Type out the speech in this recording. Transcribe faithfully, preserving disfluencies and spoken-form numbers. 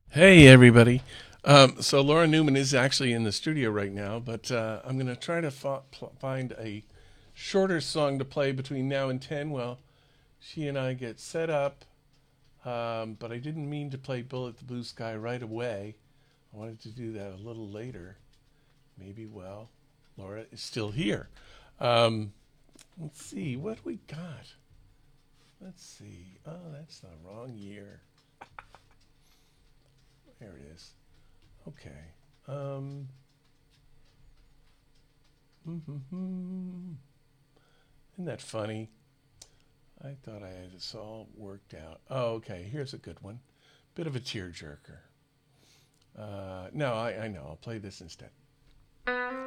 Hey, everybody. Um, so Laura Newman is actually in the studio right now, but uh, I'm going to try to fa- pl- find a shorter song to play between now and ten while she and I get set up. Um, but I didn't mean to play Bullet the Blue Sky right away. I wanted to do that a little later. Maybe, well, Laura is still here. Um, let's see, what we got? Let's see. Oh, that's the wrong year. There it is. Okay. Um, isn't that funny? I thought I had this all worked out. Oh, okay. Here's a good one. Bit of a tearjerker. Uh, no, I, I know. I'll play this instead.